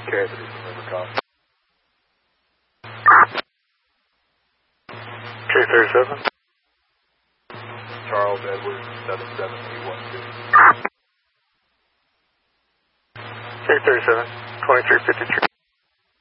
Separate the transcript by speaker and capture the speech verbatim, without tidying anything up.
Speaker 1: Cassidy from Rivercon.
Speaker 2: K thirty-seven.
Speaker 1: Charles Edwards, seven seven eight one two.
Speaker 2: K thirty-seven, twenty-three fifty-three.